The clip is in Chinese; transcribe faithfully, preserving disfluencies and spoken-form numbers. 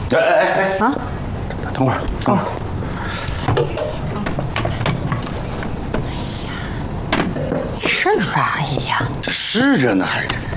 哎哎哎啊！等等会儿，等会儿。 哎呀，这玩意呀， 这湿着呢，还这。